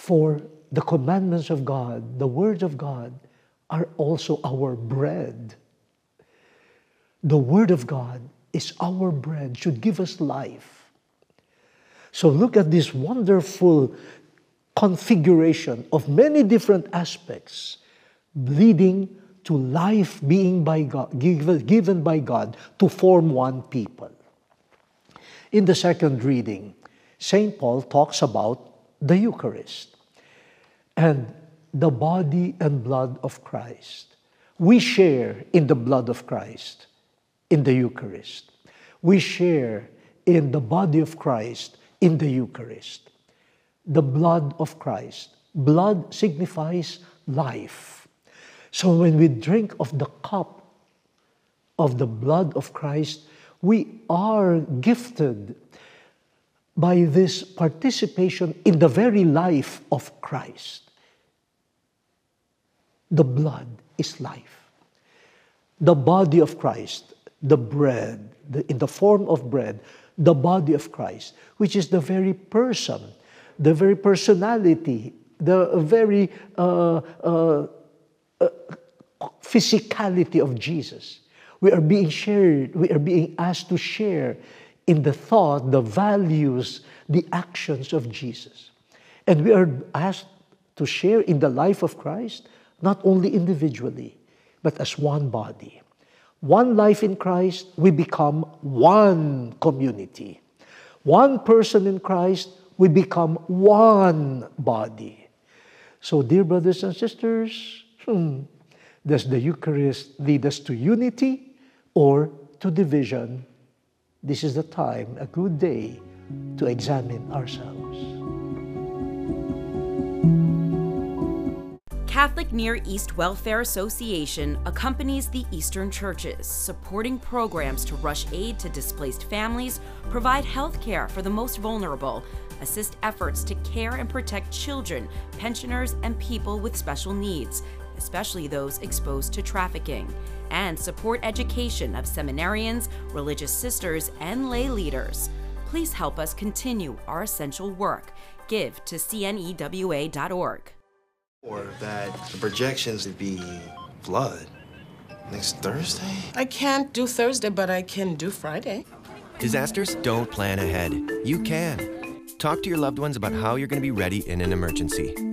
For the commandments of God, the words of God, are also our bread. The Word of God is our bread, should give us life. So look at this wonderful configuration of many different aspects leading to life being by God, given by God to form one people. In the second reading, St. Paul talks about the Eucharist and the body and blood of Christ. We share in the blood of Christ in the Eucharist. We share in the body of Christ in the Eucharist. The blood of Christ. Blood signifies life. So when we drink of the cup of the blood of Christ, we are gifted by this participation in the very life of Christ. The blood is life. The body of Christ, the bread, in the form of bread, the body of Christ, which is the very person, the very personality, the very physicality of Jesus. We are being shared, we are being asked to share in the thought, the values, the actions of Jesus. And we are asked to share in the life of Christ, not only individually, but as one body. One life in Christ, we become one community. One person in Christ, we become one body. So, dear brothers and sisters, does the Eucharist lead us to unity or to division? This is the time, a good day, to examine ourselves. Catholic Near East Welfare Association accompanies the Eastern churches, supporting programs to rush aid to displaced families, provide health care for the most vulnerable, assist efforts to care and protect children, pensioners, and people with special needs, especially those exposed to trafficking, and support education of seminarians, religious sisters, and lay leaders. Please help us continue our essential work. Give to cnewa.org. Or that the projections would be blood next Thursday? I can't do Thursday, but I can do Friday. Disasters don't plan ahead. You can. Talk to your loved ones about how you're going to be ready in an emergency.